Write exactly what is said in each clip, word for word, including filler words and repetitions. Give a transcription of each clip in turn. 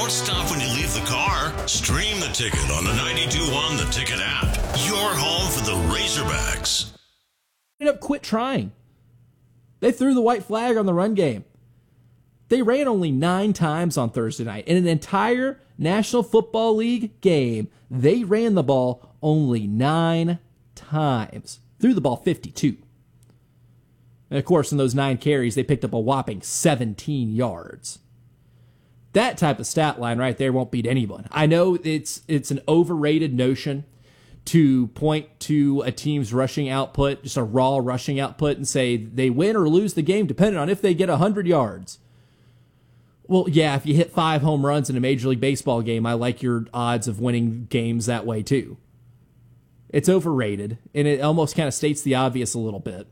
Don't stop when you leave the car. Stream the ticket on the ninety-two point one The Ticket app. Your home for the Razorbacks. Ended up quit trying. They threw the white flag on the run game. They ran only nine times on Thursday night. In an entire National Football League game, they ran the ball only nine times. Threw the ball fifty-two. And of course, in those nine carries, they picked up a whopping seventeen yards. That type of stat line right there won't beat anyone. I know it's it's an overrated notion to point to a team's rushing output, just a raw rushing output, and say they win or lose the game depending on if they get one hundred yards. Well, yeah, if you hit five home runs in a Major League Baseball game, I like your odds of winning games that way too. It's overrated, and it almost kind of states the obvious a little bit.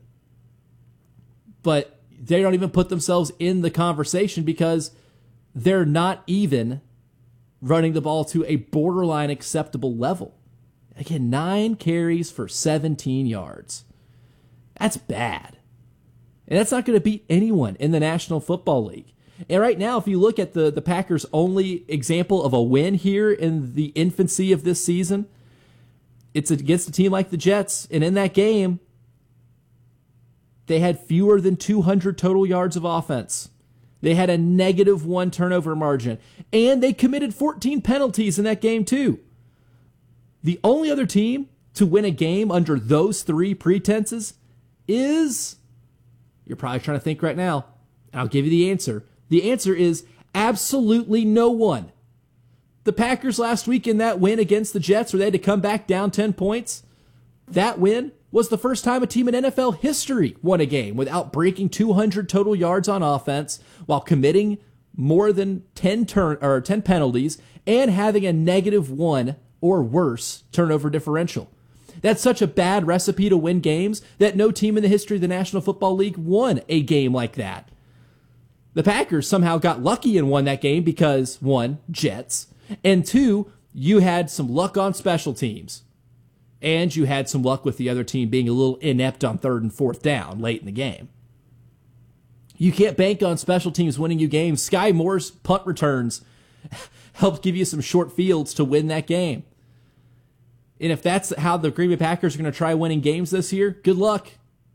But they don't even put themselves in the conversation because they're not even running the ball to a borderline acceptable level. Again, nine carries for seventeen yards. That's bad. And that's not going to beat anyone in the National Football League. And right now, if you look at the, the Packers' only example of a win here in the infancy of this season, it's against a team like the Jets. And in that game, they had fewer than two hundred total yards of offense. They had a negative one turnover margin. And they committed fourteen penalties in that game, too. The only other team to win a game under those three pretenses is, you're probably trying to think right now, I'll give you the answer. The answer is absolutely no one. The Packers last week in that win against the Jets where they had to come back down ten points, that win was the first time a team in N F L history won a game without breaking two hundred total yards on offense while committing more than ten turn or ten penalties and having a negative one or worse turnover differential. That's such a bad recipe to win games that no team in the history of the National Football League won a game like that. The Packers somehow got lucky and won that game because, one, Jets, and two, you had some luck on special teams. And you had some luck with the other team being a little inept on third and fourth down late in the game. You can't bank on special teams winning you games. Sky Moore's punt returns helped give you some short fields to win that game. And if that's how the Green Bay Packers are going to try winning games this year, good luck.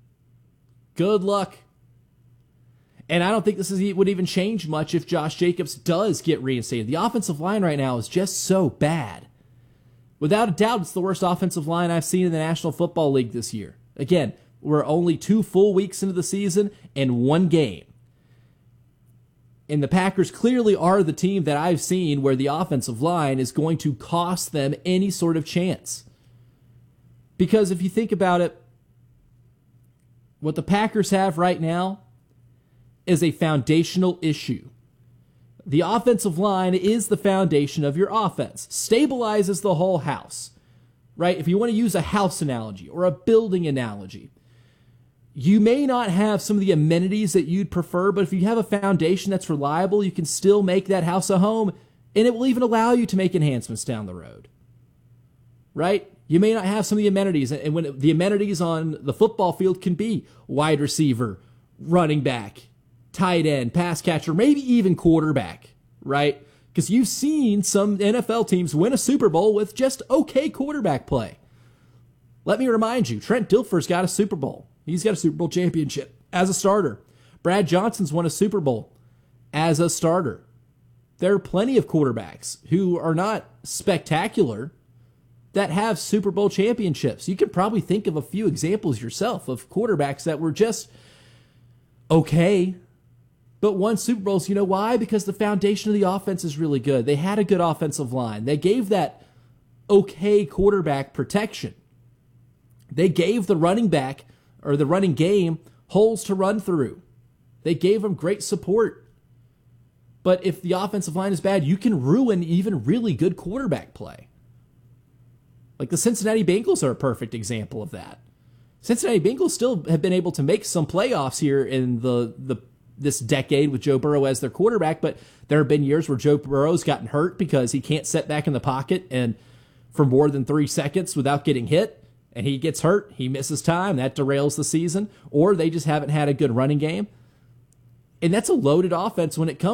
Good luck. And I don't think this is, would even change much if Josh Jacobs does get reinstated. The offensive line right now is just so bad. Without a doubt, it's the worst offensive line I've seen in the National Football League this year. Again, we're only two full weeks into the season and one game. And the Packers clearly are the team that I've seen where the offensive line is going to cost them any sort of chance. Because if you think about it, what the Packers have right now is a foundational issue. The offensive line is the foundation of your offense. Stabilizes the whole house, right? If you want to use a house analogy or a building analogy, you may not have some of the amenities that you'd prefer, but if you have a foundation that's reliable, you can still make that house a home, and it will even allow you to make enhancements down the road, right? You may not have some of the amenities, and when the amenities on the football field can be wide receiver, running back, tight end, pass catcher, maybe even quarterback, right? Because you've seen some N F L teams win a Super Bowl with just okay quarterback play. Let me remind you, Trent Dilfer's got a Super Bowl. He's got a Super Bowl championship as a starter. Brad Johnson's won a Super Bowl as a starter. There are plenty of quarterbacks who are not spectacular that have Super Bowl championships. You could probably think of a few examples yourself of quarterbacks that were just okay, but won Super Bowls. You know why? Because the foundation of the offense is really good. They had a good offensive line. They gave that okay quarterback protection. They gave the running back or the running game holes to run through. They gave them great support. But if the offensive line is bad, you can ruin even really good quarterback play. Like the Cincinnati Bengals are a perfect example of that. Cincinnati Bengals still have been able to make some playoffs here in the, the this decade with Joe Burrow as their quarterback, but there have been years where Joe Burrow's gotten hurt because he can't set back in the pocket and for more than three seconds without getting hit, and he gets hurt, he misses time, that derails the season, or they just haven't had a good running game. And that's a loaded offense when it comes